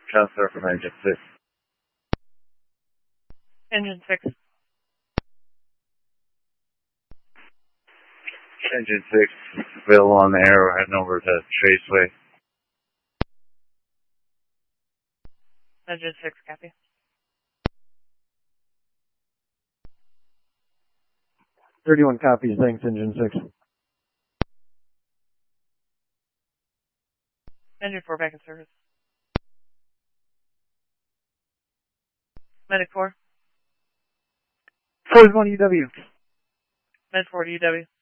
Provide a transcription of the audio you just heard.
Counselor from Engine 6. Engine 6. Engine 6, available on the air. We're heading over to Traceway. Engine 6, copy. "31 copies, thanks, Engine 6. Engine 4, back in service. Medic 4. 4 is 1 UW. Med 4 to UW.